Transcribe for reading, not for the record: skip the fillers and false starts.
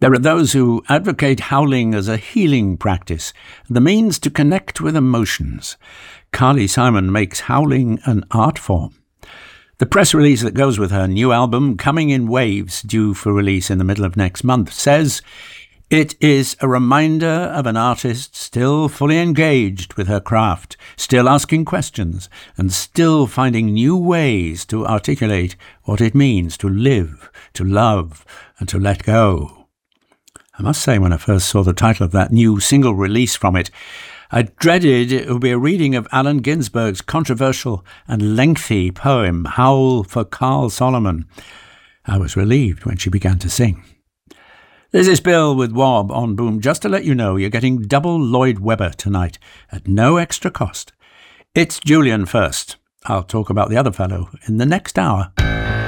There are those who advocate howling as a healing practice, the means to connect with emotions. Carly Simon makes howling an art form. The press release that goes with her new album, Coming in Waves, due for release in the middle of next month, says, "It is a reminder of an artist still fully engaged with her craft, still asking questions, and still finding new ways to articulate what it means to live, to love, and to let go." I must say, when I first saw the title of that new single release from it, I dreaded it would be a reading of Allen Ginsberg's controversial and lengthy poem, Howl for Carl Solomon. I was relieved when she began to sing. This is Bill with Wob on Boom. Just to let you know, you're getting double Lloyd Webber tonight at no extra cost. It's Julian first. I'll talk about the other fellow in the next hour.